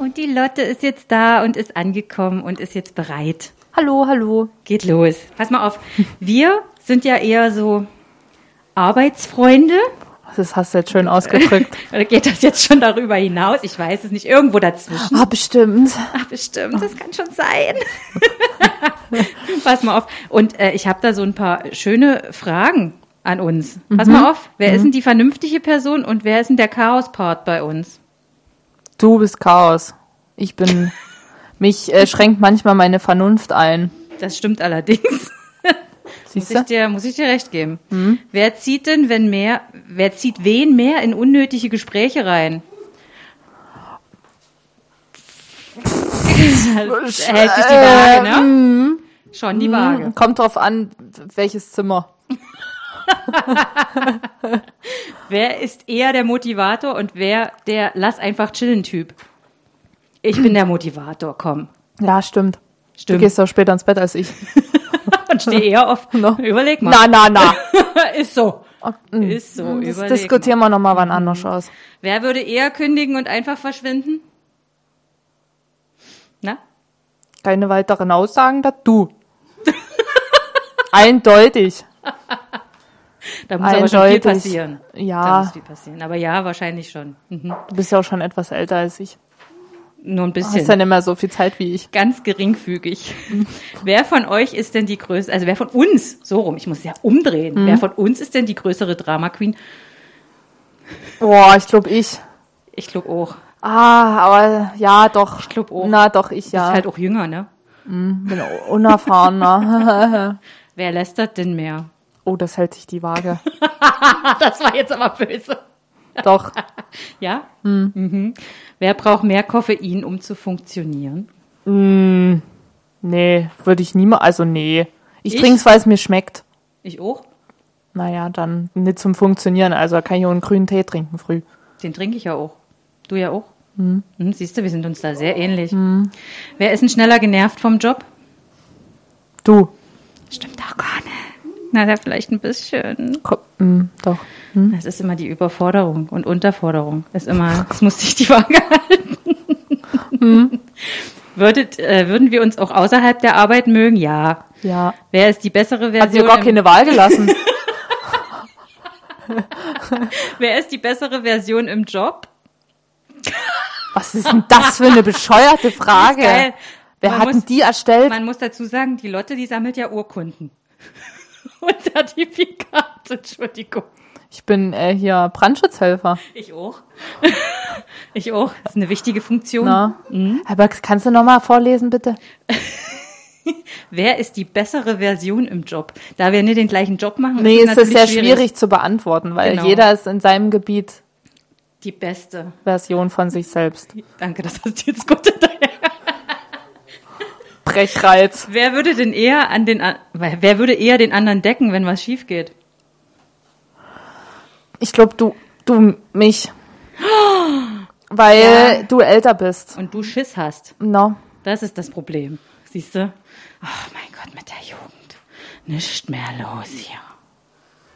Und die Lotte ist jetzt da und ist angekommen und ist jetzt bereit. Hallo, hallo. Geht los. Pass mal auf, wir sind ja eher so Arbeitsfreunde. Das hast du jetzt schön ausgedrückt. Oder geht das jetzt schon darüber hinaus? Ich weiß es nicht. Irgendwo dazwischen. Bestimmt. Bestimmt. Das kann schon sein. Pass mal auf. Und ich habe da so ein paar schöne Fragen an uns. Pass mal auf. Wer ist denn die vernünftige Person und wer ist denn der Chaos-Part bei uns? Du bist Chaos. Mich schränkt manchmal meine Vernunft ein. Das stimmt allerdings. Siehst du? Muss ich dir recht geben. Wer zieht wen mehr in unnötige Gespräche rein? Hält sich die Waage, ne? Schon die Waage. Kommt drauf an, welches Zimmer. Wer ist eher der Motivator und wer der Lass einfach chillen Typ? Ich bin der Motivator, komm. Ja, stimmt. Du gehst auch später ins Bett als ich. Und stehe eher auf. No. Überleg mal. Na. Ist so. Ist so. Das diskutieren wir nochmal wann anders aus. Wer würde eher kündigen und einfach verschwinden? Na? Keine weiteren Aussagen, das du. Eindeutig. Da muss aber schon viel Eindeutig. passieren. Ja. Da muss viel passieren. Aber ja, wahrscheinlich schon. Mhm. Du bist ja auch schon etwas älter als ich. Nur ein Du hast bisschen. ja nicht mehr so viel Zeit wie ich. Ganz geringfügig. Wer von euch ist denn die größte, also wer von uns, so rum, ich muss ja umdrehen, wer von uns ist denn die größere Drama Queen? Boah, ich glaube ich. Ich glaube auch. Aber ja, doch. Ich glaube auch. Na, doch, ich ja. Ist halt auch jünger, ne? Bin unerfahrener. Wer lästert denn mehr? Oh, das hält sich die Waage. Das war jetzt aber böse. Doch. Ja? Mhm. Wer braucht mehr Koffein, um zu funktionieren? Nee, würde ich niemals. Also nee. Ich Ich? trinke es, weil es mir schmeckt. Ich auch. Naja, dann nicht zum Funktionieren. Also da kann ich auch einen grünen Tee trinken früh. Den trinke ich ja auch. Du ja auch. Siehst du, wir sind uns da sehr ähnlich. Wer ist denn schneller genervt vom Job? Du. Stimmt auch gar nicht. Na, da vielleicht ein bisschen. Doch. Es ist immer die Überforderung und Unterforderung. Es muss sich die Waage halten. Würden wir uns auch außerhalb der Arbeit mögen? Ja. Ja. Wer ist die bessere Hat mir Version? gar keine Wahl gelassen. Wer ist die bessere Version im Job? Was ist denn das für eine bescheuerte Frage? Geil. Wer Man hat denn muss- die erstellt? Man muss dazu sagen, die Lotte, die sammelt ja Urkunden. Und Zertifikate, Entschuldigung. Ich bin hier Brandschutzhelfer. Ich auch. Ich auch. Das ist eine wichtige Funktion. Na? Aber kannst du noch mal vorlesen, bitte? Wer ist die bessere Version im Job? Da wir nicht den gleichen Job machen, Nee, ist es ist natürlich sehr schwierig zu beantworten, weil Genau. jeder ist in seinem Gebiet Die beste. Version von sich selbst. Danke, das hast du jetzt gut hinterher. Brechreiz. Wer würde eher den anderen decken, wenn was schief geht? Ich glaube, du mich. Weil du älter bist. Und du Schiss hast. No. Das ist das Problem. Siehst du? Oh mein Gott, mit der Jugend. Nicht mehr los hier.